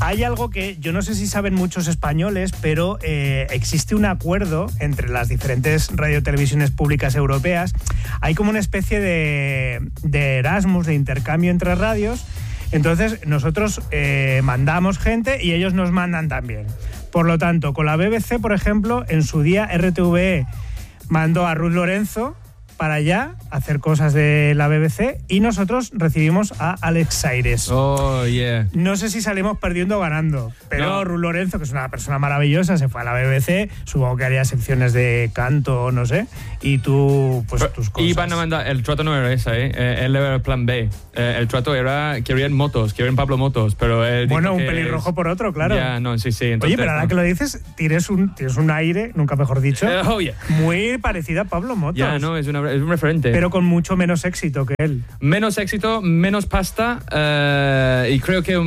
Hay algo que yo no sé si saben muchos españoles, pero existe un acuerdo entre las diferentes radiotelevisiones públicas europeas. Hay como una especie de Erasmus, de intercambio entre radios. Entonces nosotros mandamos gente y ellos nos mandan también. Por lo tanto, con la BBC, por ejemplo, en su día RTVE mandó a Ruth Lorenzo para allá a hacer cosas de la BBC y nosotros recibimos a Alex Saires. Oh, yeah. No sé si salimos perdiendo o ganando, pero Ruth Lorenzo, que es una persona maravillosa, se fue a la BBC, supongo que haría secciones de canto, no sé, y tú, pues tus cosas. Iban a mandar, el trato no era ese, él era el plan B. El trato era, querían Pablo Motos, pero él bueno, dijo un que pelirrojo por otro, claro. Ya, no, sí, entonces... Oye, pero ahora que lo dices, tienes un aire, nunca mejor dicho, muy parecido a Pablo Motos. Ya, no, es un referente. Pero con mucho menos éxito que él. Menos éxito, menos pasta, y creo que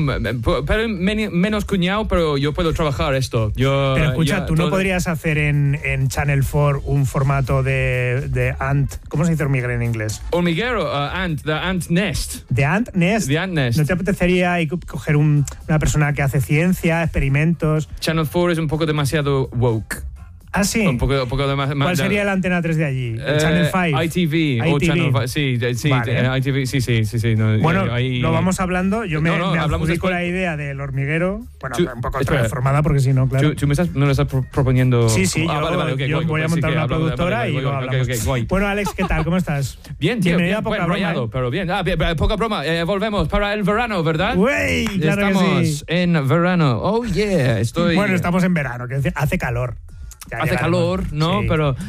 menos cuñado, pero yo puedo trabajar esto. Pero escucha, ¿tú no podrías hacer en Channel 4 un formato de Ant? ¿Cómo se dice hormiguero en inglés? Hormiguero, The Ant Nest. The Ant Nest. The Ant Nest. ¿No te apetecería coger una persona que hace ciencia, experimentos? Channel 4 es un poco demasiado woke. Ah, sí. Un poco de más. ¿Cuál sería la antena 3 de allí? ¿El Channel 5? ITV o Channel 5. Sí, vale. ITV, sí. No, bueno, lo vamos hablando. Yo me adjudico la idea del hormiguero. Bueno, un poco transformada porque si no, claro. ¿Tú me lo estás proponiendo? Sí, yo voy a montar una productora y lo hablamos. Bueno, Alex, ¿qué tal? ¿Cómo estás? Bien, tío. Bienvenido a Poca Broma. Pero bien. Poca Broma. Volvemos para el verano, ¿verdad? ¡Uy! Claro que sí. Estamos en verano. Oh, yeah. Bueno, estamos en verano, que hace calor. Hace calor, ¿no? Sí.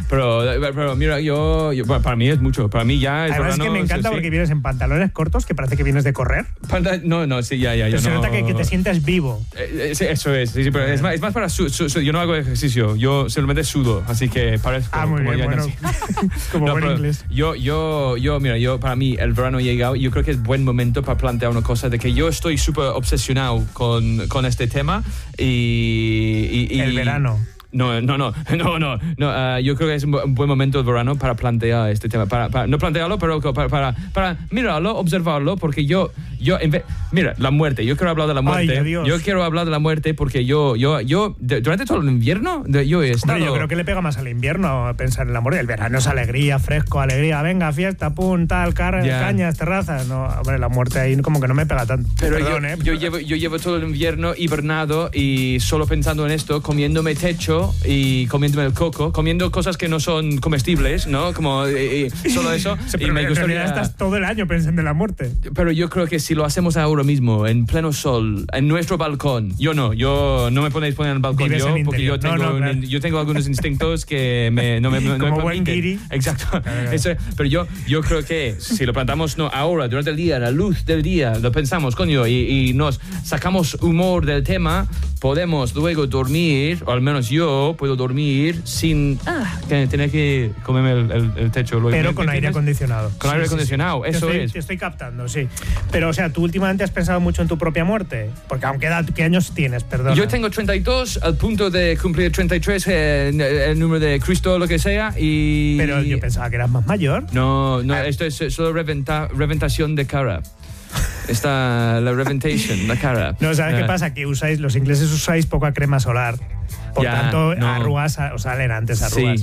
Pero mira, yo bueno, para mí es mucho. Para mí ya es además verano, es que me encanta porque vienes en pantalones cortos, que parece que vienes de correr. No, sí, ya. Pero se nota que te sientes vivo. Sí, eso es, sí, pero es más para yo no hago ejercicio, yo simplemente sudo, así que parezco muy como bien, bueno. Como buen inglés. Mira, para mí el verano ha llegado y yo creo que es buen momento para plantear una cosa de que yo estoy súper obsesionado con este tema y el verano. No, yo creo que es un buen momento el verano para plantear este tema, para no plantearlo, pero para mirarlo, observarlo, porque mira, la muerte, yo quiero hablar de la muerte. Ay, Dios. Yo quiero hablar de la muerte porque yo durante todo el invierno yo he estado... Hombre, yo creo que le pega más al invierno pensar en la muerte. El verano es alegría, fresco, alegría, venga, fiesta, pum, tal, cañas, terrazas. No, hombre, la muerte ahí como que no me pega tanto. Pero perdón, yo llevo todo el invierno hibernado y solo pensando en esto, comiéndome techo y comiéndome el coco, comiendo cosas que no son comestibles, ¿no? Como solo eso. Pero en realidad estás todo el año pensando en la muerte. Pero yo creo que si lo hacemos ahora mismo, en pleno sol, en nuestro balcón, yo no me ponéis poner en el balcón porque yo tengo algunos instintos que no me como buen guiri. Exacto. Eso, pero yo creo que si lo plantamos ahora, durante el día, a la luz del día, lo pensamos, coño, y nos sacamos humor del tema, podemos luego dormir, o al menos yo puedo dormir sin tener que comerme el techo. Pero con aire acondicionado. Con aire acondicionado, eso es. Te estoy captando, sí. Pero, o sea, ¿tú últimamente has pensado mucho en tu propia muerte? Porque aunque ¿qué años tienes? Perdón. Yo tengo 32, al punto de cumplir 33, el número de Cristo o lo que sea, y... Pero yo pensaba que eras más mayor. No, esto es solo reventación de cara. Está la reventation, la cara. No, ¿sabes qué pasa? Que los ingleses usáis poca crema solar. Por tanto, arrugas os salen antes arrugas. Sí,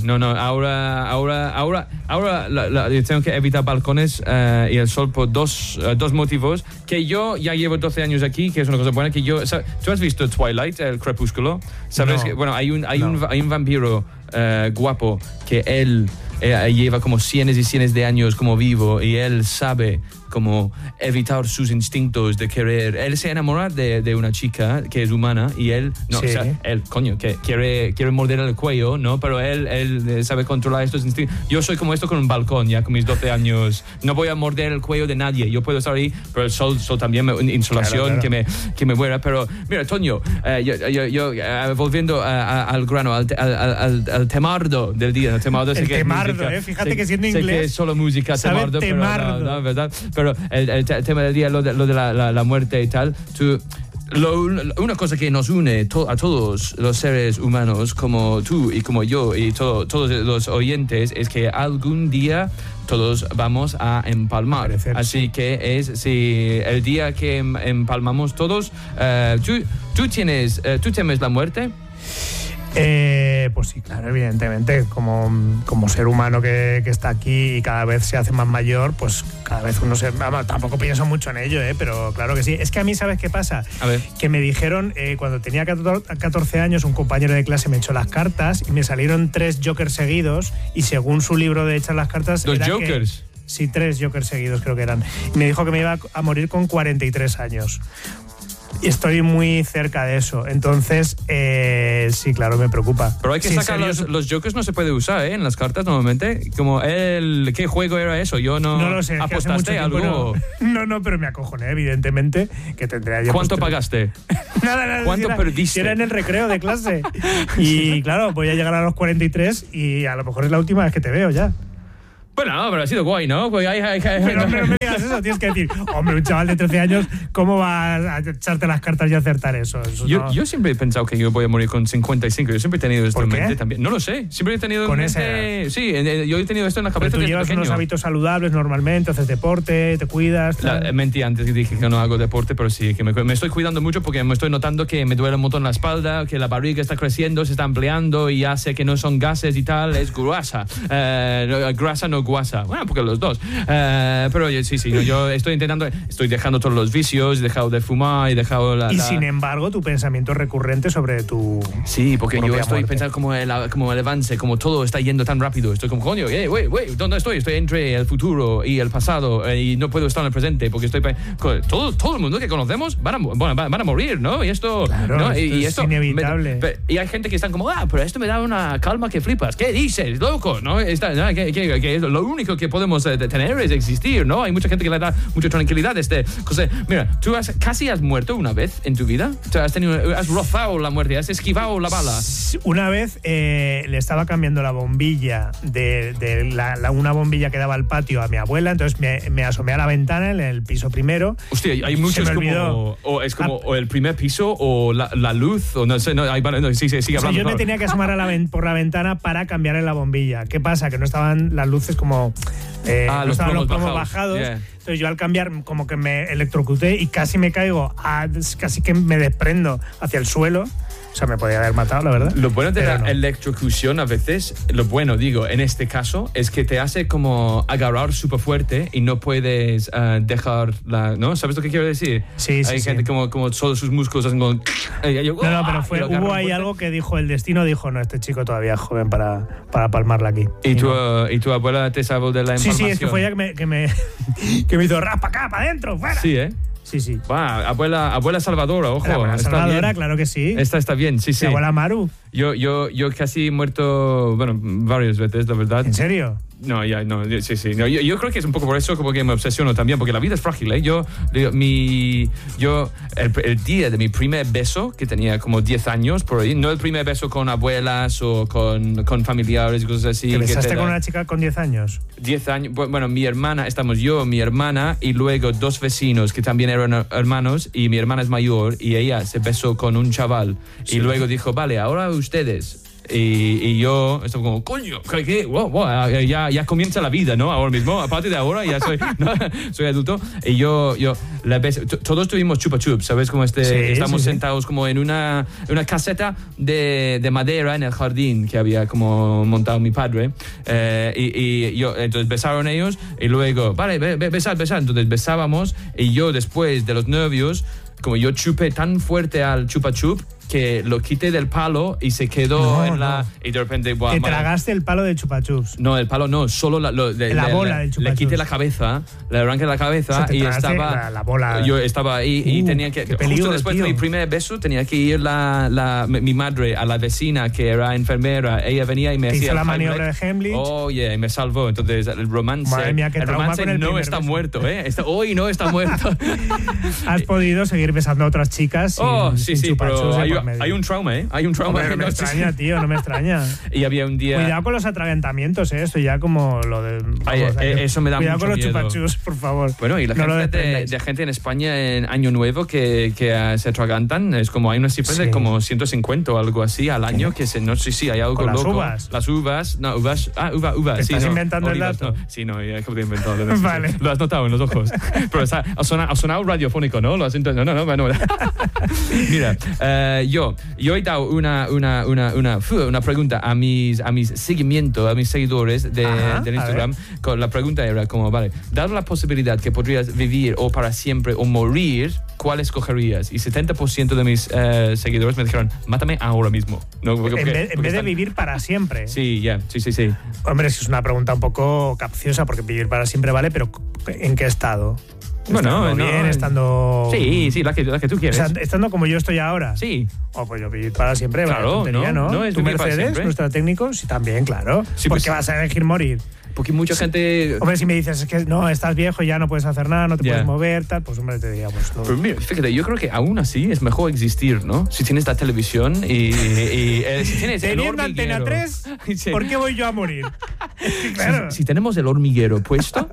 ahora yo tengo que evitar balcones y el sol por dos motivos. Que yo ya llevo 12 años aquí, que es una cosa buena. Que ¿tú has visto Twilight, el crepúsculo? ¿Sabes? No. Bueno, hay un vampiro guapo que él lleva como cientos y cientos de años como vivo y él sabe como evitar sus instintos de querer. Él se enamora de una chica que es humana y él que quiere morder el cuello, ¿no? Pero él sabe controlar estos instintos. Yo soy como esto con un balcón ya con mis 12 años. No voy a morder el cuello de nadie. Yo puedo estar ahí, pero el sol también, insolación, claro. que me muera. Pero mira, Toño, yo volviendo al grano, al temardo del día. El temardo, fíjate que siendo inglés sé que es solo música, temardo. Pero, ¿verdad? Pero el tema del día, lo de la muerte y tal, una cosa que nos une a todos los seres humanos, como tú y como yo y todos los oyentes, es que algún día todos vamos a empalmar. Así que si el día que empalmamos todos, ¿tú temes la muerte? Pues sí, claro, evidentemente, como ser humano que está aquí y cada vez se hace más mayor, pues cada vez uno tampoco pienso mucho en ello, pero claro que sí. Es que a mí, ¿sabes qué pasa? A ver. Que me dijeron, cuando tenía 14 años, un compañero de clase me echó las cartas y me salieron 3 jokers seguidos, y según su libro de echar las cartas... ¿Los jokers? Sí, 3 jokers seguidos creo que eran. Y me dijo que me iba a morir con 43 años. Y estoy muy cerca de eso, entonces sí, claro, me preocupa. Pero hay que sacar los jokers, no se puede usar en las cartas normalmente. Como ¿qué juego era eso? Yo no lo sé. ¿Apostaste algo? No, pero me acojoné, evidentemente, que tendría yo. ¿Cuánto pagaste? Nada. ¿Cuánto perdiste? Era en el recreo de clase. Y claro, voy a llegar a los 43 y a lo mejor es la última vez que te veo ya. Bueno, pero ha sido guay, ¿no? Pues pero no me digas eso, tienes que decir, hombre, un chaval de 13 años, ¿cómo va a echarte las cartas y acertar eso? Yo siempre he pensado que yo voy a morir con 55. Yo siempre he tenido esto en mente también. No lo sé, siempre he tenido con en mente. Sí, yo he tenido esto en la cabeza. Pero tú llevas unos hábitos saludables normalmente, haces deporte, te cuidas. Mentí antes que dije que no hago deporte, pero sí, que me estoy cuidando mucho porque me estoy notando que me duele un montón la espalda, que la barriga está creciendo, se está ampliando y ya sé que no son gases y tal, es grasa. Grasa, no guasa. Bueno, porque los dos. Pero sí, yo estoy dejando todos los vicios, he dejado de fumar, he dejado sin embargo, tu pensamiento recurrente sobre tu... Sí, porque yo estoy pensando como el avance, como todo está yendo tan rápido. Estoy como, coño, ¿dónde estoy? Estoy entre el futuro y el pasado y no puedo estar en el presente porque todo el mundo que conocemos van a morir, ¿no? Y esto... Claro, ¿no? esto es inevitable. Y hay gente que están como, pero esto me da una calma que flipas. ¿Qué dices, loco? ¿No? Que lo único que podemos tener es existir, ¿no? Hay mucha gente que le da mucha tranquilidad cosa. Mira, ¿tú casi has muerto una vez en tu vida? ¿Has rozado la muerte? ¿Has esquivado la bala? Una vez le estaba cambiando la bombilla de una bombilla que daba al patio a mi abuela, entonces me asomé a la ventana en el piso primero. Hostia, hay muchos como el primer piso o la luz, o no sé, sigue hablando. Yo me tenía que asomar por la ventana para cambiarle la bombilla. ¿Qué pasa? Que no estaban las luces como... no estaban los plomos bajados. Yeah. Entonces yo al cambiar como que me electrocuté y casi me caigo, casi que me desprendo hacia el suelo. O sea, me podía haber matado, la verdad. Lo bueno de la electrocución a veces, en este caso, es que te hace como agarrar súper fuerte y no puedes dejarla, ¿no? ¿Sabes lo que quiero decir? Sí. Hay gente como todos sus músculos hacen como... pero hubo ahí algo que dijo el destino, no, este chico todavía es joven para palmarla aquí. ¿Y tu abuela te salvó de la empalmación? Sí, es que fue ella que me hizo rapa acá, para adentro, fuera. Sí, ¿eh? Sí. Abuela salvadora, ojo. Abuela salvadora, claro que sí. Esta está bien, sí. Abuela Maru. Yo casi he muerto, varias veces, la verdad. ¿En serio? No, sí. No, yo creo que es un poco por eso como que me obsesiono también, porque la vida es frágil, ¿eh? El día de mi primer beso, que tenía como 10 años, por ahí, no el primer beso con abuelas o con familiares y cosas así. ¿Te besaste con una chica con 10 años? 10 años, bueno, mi hermana, estamos yo, mi hermana y luego 2 vecinos que también eran hermanos, y mi hermana es mayor y ella se besó con un chaval. Sí. Y luego dijo, vale, ahora ustedes... Y yo estaba como, coño, ¿qué? Wow, ya comienza la vida, ¿no? Ahora mismo, aparte de ahora, ya soy adulto. Y yo la besé. Todos tuvimos chupa chups, ¿sabes? Como estamos sentados como en una caseta de madera en el jardín que había como montado mi padre. Y yo, entonces besaron ellos y luego, vale, besar. Entonces besábamos y yo después de los nervios, como yo chupé tan fuerte al chupa chup que lo quité del palo y se quedó y de repente... ¿Te tragaste el palo del chupa chups? No, el palo no, solo la bola del chupa chups. Le quité la cabeza, le arranqué la cabeza y estaba... La bola. Yo estaba ahí y tenía que... Peligro, justo después de mi primer beso tenía que ir mi madre a la vecina que era enfermera. Ella venía y me hacía... hizo la maniobra de Heimlich. Oh, yeah, y me salvó. Entonces el romance... Madre mía, qué trauma con el no está beso. Muerto, ¿eh? Hoy no está muerto. Has podido seguir besando a otras chicas sin sí, chupa pero chups, hay un trauma, ¿eh? Hay un trauma. Hombre, no me extraña, tío, no me extraña. Y había un día... Cuidado con los atragantamientos, esto ya como lo de... Vamos, eso me da cuidado mucho con los miedo. chupachus, por favor. Bueno, y la gente en España en Año Nuevo que se atragantan, es como hay unas cifras de como 150 o algo así al año, que no sé si hay algo ¿Con loco. las uvas? Uvas, uvas. ¿Estás inventando el dato? Sí, no, ya acabo de inventar. Vale. Lo has notado en los ojos. Pero ha sonado radiofónico, ¿no? No. Mira, yo he dado una pregunta a mis seguidores del Instagram. La pregunta era como, vale, dado la posibilidad que podrías vivir o para siempre o morir, ¿cuál escogerías? Y 70% de mis seguidores me dijeron, mátame ahora mismo. ¿No? En vez de vivir para siempre. Sí, sí. Hombre, es una pregunta un poco capciosa, porque vivir para siempre vale, pero ¿en qué estado? Bueno, bien, estando... Sí, la que tú quieres. O sea, estando como yo estoy ahora. Sí. Pues yo vivir para siempre, claro, tontería, ¿no? No es ¿Tu Mercedes, nuestro técnico? Sí, también, claro. Sí, ¿Por qué vas a elegir morir? Porque mucha gente... Hombre, si me dices, es que no, estás viejo, ya no puedes hacer nada, no te puedes mover, tal, pues hombre, te diría, pues no. Pero mira, fíjate, yo creo que aún así es mejor existir, ¿no? Si tienes la televisión y si tienes teniendo Antena 3, sí. ¿Por qué voy yo a morir? Claro. Si tenemos el hormiguero puesto,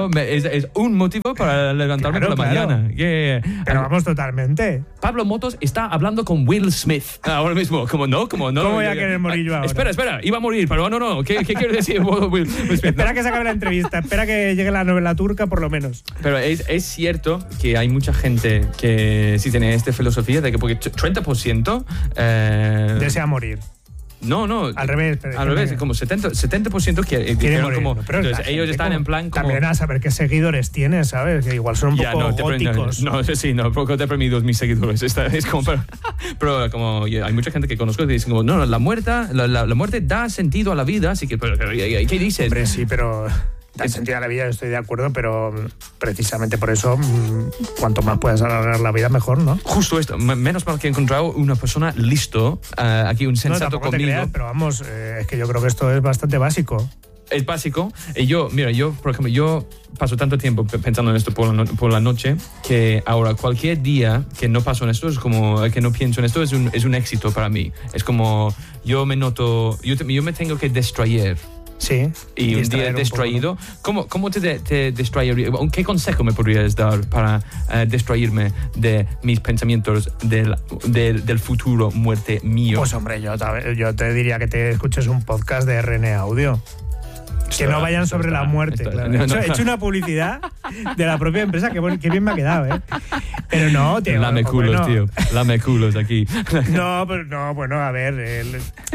es un motivo para levantarme por la mañana. Pero vamos, totalmente. Pablo Motos está hablando con Will Smith ahora mismo. ¿Cómo no? ¿Cómo voy a querer morir yo ahora? Espera, iba a morir, pero no. ¿Qué quiere decir Will Smith? Espera que se acabe la entrevista, espera que llegue la novela turca por lo menos. Pero es cierto que hay mucha gente que sí tiene esta filosofía de que porque 30% desea morir. No. Al revés. Como 70% quieren morir. como... Pero entonces ellos están en plan como... También a saber qué seguidores tienes, ¿sabes? Que igual son un poco góticos. Poco deprimidos mis seguidores. Es como... Pero como hay mucha gente que conozco que dicen como, no, la muerte da sentido a la vida, así que... Pero, ¿qué dices? Hombre, sí, pero... Da sentido a la vida, estoy de acuerdo, pero precisamente por eso, cuanto más puedas alargar la vida, mejor, ¿no? Justo esto. Menos mal que he encontrado una persona listo, aquí un sensato conmigo. Te creas, pero vamos, es que yo creo que esto es bastante básico. Es básico. Y yo, por ejemplo, yo paso tanto tiempo pensando en esto por la noche que ahora cualquier día que no paso en esto, es como que no pienso en esto, es un éxito para mí. Es como yo me noto, yo me tengo que distraer. Sí. Y un día distraído. ¿Cómo te distraerías? ¿Qué consejo me podrías dar para distraerme de mis pensamientos del futuro muerte mío? Pues hombre, yo te diría que te escuches un podcast de RN Audio. Que no vayan sobre la muerte. Claro. He hecho una publicidad de la propia empresa, que bien me ha quedado, ¿eh? Pero no, tío. Lame culos, tío. Lame culos aquí. No, pero no, bueno, a ver.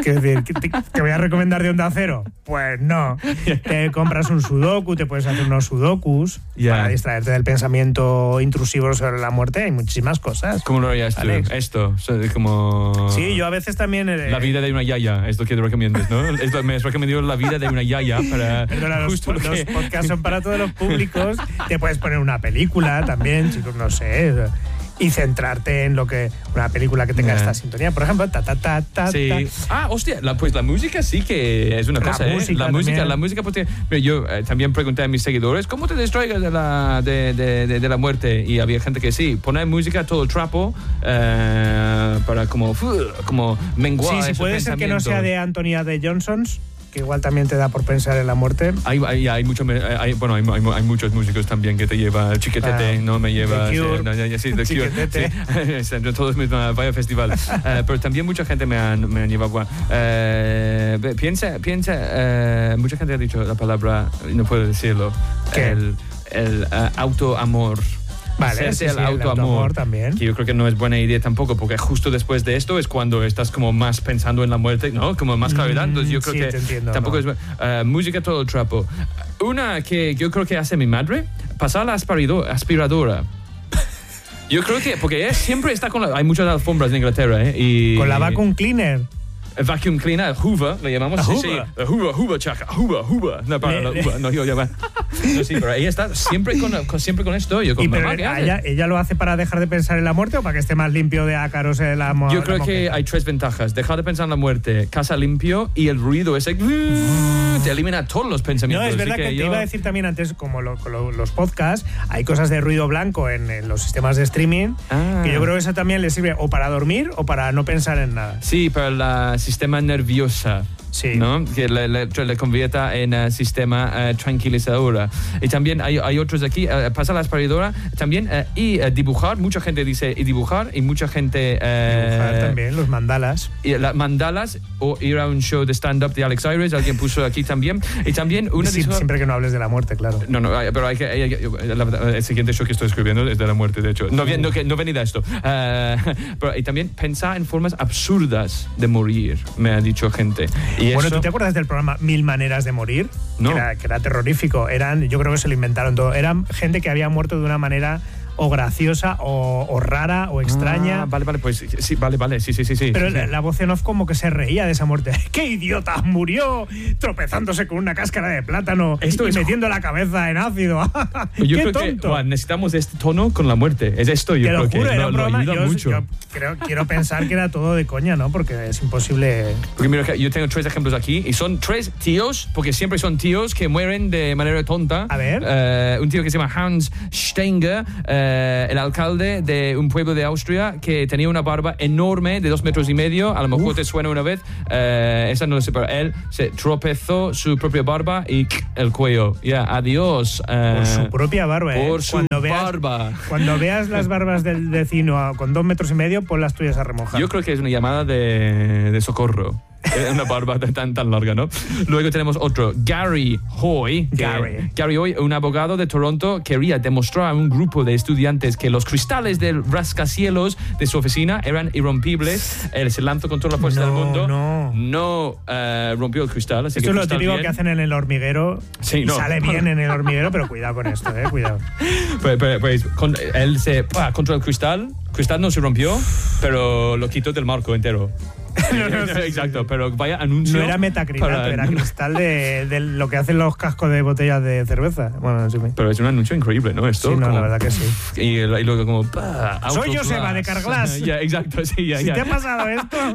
¿Te voy a recomendar de Onda Cero? Pues no. Te compras un sudoku, te puedes hacer unos sudokus para distraerte del pensamiento intrusivo sobre la muerte. Hay muchísimas cosas. ¿Cómo lo harías tú? Alex. Esto, como... Sí, yo a veces también... La vida de una yaya, es lo que te recomiendas, ¿no? Me has recomendado la vida de una yaya para... Perdona, los podcasts son para todos los públicos. Te puedes poner una película también, chicos, no sé, y centrarte en una película que tenga esta sintonía, por ejemplo, sí. Hostia, pues la música sí que es una cosa, La música porque yo también pregunté a mis seguidores, ¿cómo te distraigas de la muerte? Y había gente que sí, poner música todo el trapo para como menguar. Sí, puede ser que no sea de Antonia de Johnsons, que igual también te da por pensar en la muerte. Hay muchos músicos también que te lleva Chiquetete, no me lleva... The Cure. The Chiquetete. Sí, todos vaya festival. Pero también mucha gente me han llevado... Piensa, mucha gente ha dicho la palabra, no puedo decirlo, el autoamor. Vale, sí, el autoamor también. Que yo creo que no es buena idea tampoco, porque justo después de esto es cuando estás como más pensando en la muerte, ¿no? Como más claridad. Entonces yo creo que tampoco es música todo el trapo. Una que yo creo que hace mi madre, pasar la aspiradora. Yo creo que, porque siempre está hay muchas alfombras en Inglaterra, y con la vacuum cleaner. vacuum cleaner, Hoover, lo llamamos. Sí, Hoover. sí. Hoover, chaca, Hoover. No, para, no, Hoover, no, yo ya va. No, sí, pero ella está siempre con esto. Yo con mamá, ¿qué hace? ¿Ella lo hace para dejar de pensar en la muerte o para que esté más limpio de ácaros en la Yo creo que hay 3 ventajas. Dejar de pensar en la muerte, casa limpio y el ruido ese te elimina todos los pensamientos. No, es verdad que te iba a decir también antes, como los podcasts, hay cosas de ruido blanco en los sistemas de streaming, que yo creo que eso también le sirve o para dormir o para no pensar en nada. Sí, para el sistema nervioso. Sí. ¿No? Que le convierta en sistema tranquilizador. Y también hay otros aquí, pasa la aspiradora también, y dibujar, mucha gente dice y dibujar, y mucha gente... dibujar también, los mandalas. Y las mandalas, o ir a un show de stand-up de Alex Ayres, alguien puso aquí también. Y también una siempre que no hables de la muerte, claro. No, pero hay que el siguiente show que estoy escribiendo es de la muerte, de hecho. No venida esto. Pero y también pensar en formas absurdas de morir, me ha dicho gente. Y bueno, eso, ¿tú te acuerdas del programa 1000 maneras de morir? No. Que era terrorífico. Yo creo que se lo inventaron todo. Eran gente que había muerto de una manera o graciosa o rara o extraña. Vale, pues sí, vale, sí. Pero sí. la voz en off como que se reía de esa muerte. ¡Qué idiota! Murió tropezándose con una cáscara de plátano y metiendo la cabeza en ácido. Yo ¡Qué creo tonto! que necesitamos este tono con la muerte. Es esto, yo creo que era un programa, ayuda mucho. Yo quiero pensar que era todo de coña, ¿no? Porque es imposible. Porque mira, yo tengo 3 ejemplos aquí y son 3 tíos, porque siempre son tíos que mueren de manera tonta. A ver. Un tío que se llama Hans Stenger, el alcalde de un pueblo de Austria que tenía una barba enorme de 2,5 metros. A lo mejor te suena una vez. Esa no lo sé, pero él se tropezó su propia barba y el cuello. Adiós. Por su propia barba, Por su barba. Cuando veas las barbas del vecino con 2,5 metros, pon las tuyas a remojar. Yo creo que es una llamada de socorro. Una barba tan larga, ¿no? Luego tenemos otro, Gary Hoy. Gary Hoy, un abogado de Toronto, quería demostrar a un grupo de estudiantes que los cristales del rascacielos de su oficina eran irrompibles. Él se lanzó con toda la fuerza del mundo. No rompió el cristal. Así esto que es lo típico bien. que hacen en el hormiguero. Sí, y sale bien en el hormiguero, pero cuidado con esto, cuidado. Pues él se contra el cristal no se rompió, pero lo quitó del marco entero. Exacto, pero vaya anuncio. No era metacrilato, era cristal de lo que hacen los cascos de botellas de cerveza. Bueno, sí. Pero es un anuncio increíble, ¿no? Esto, sí, la verdad que sí. Y luego como... Soy Joseba de Carglass. Exacto, sí, Si te ha pasado esto...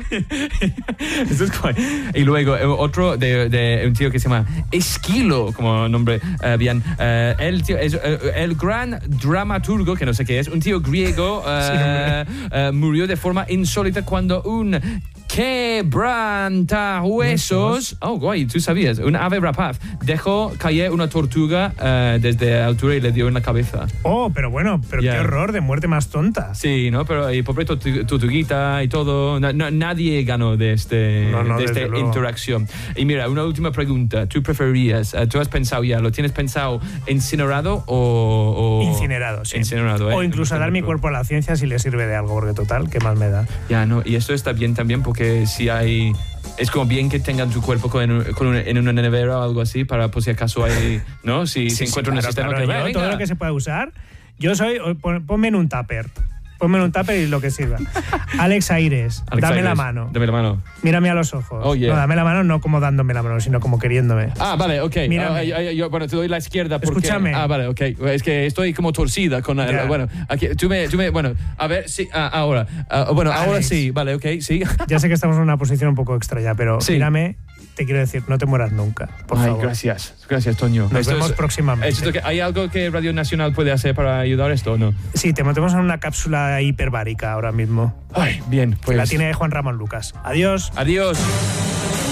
Eso es guay. Y luego otro de un tío que se llama Esquilo, como nombre bien. El tío es el gran dramaturgo, que no sé qué es, un tío griego, murió de forma insólita cuando un quebrantahuesos. Oh, guay, tú sabías. Un ave rapaz dejó caer una tortuga desde altura y le dio en la cabeza. Oh, pero bueno, qué horror de muerte más tonta. Sí, ¿no? Pero y pobre tortuguita y todo. Nadie ganó de esta interacción. Y mira, una última pregunta. ¿Tú preferirías, tú has pensado ya, lo tienes pensado incinerado o incinerado, sí. Incinerado, o incluso dar mi cuerpo a la ciencia si le sirve de algo, porque total, ¿qué más me da? Ya, no, y esto está bien también porque si hay... Es como bien que tengan tu cuerpo en una nevera o algo así para por si acaso hay... ¿No? Si se encuentra un sistema claro, que... Todo lo que se pueda usar. Yo soy... Ponme en un tupper. Ponme en un tupper y lo que sirva. Alex Ayres, dame la mano. Dame la mano. Mírame a los ojos. Oh, yeah. No, dame la mano no como dándome la mano, sino como queriéndome. Vale, ok. Bueno, te doy la izquierda porque... Escúchame. Vale, ok. Es que estoy como torcida con... Bueno, aquí, tú me... Bueno, a ver, sí, ahora. Bueno, Alex, ahora sí. Vale, ok, sí. Ya sé que estamos en una posición un poco extraña, pero sí. Mírame... Te quiero decir, no te mueras nunca, por favor. Gracias, Toño. Nos vemos próximamente. ¿Hay algo que Radio Nacional puede hacer para ayudar a esto o no? Sí, te metemos en una cápsula hiperbárica ahora mismo. Ay, bien, pues... La tiene Juan Ramón Lucas. Adiós. Adiós.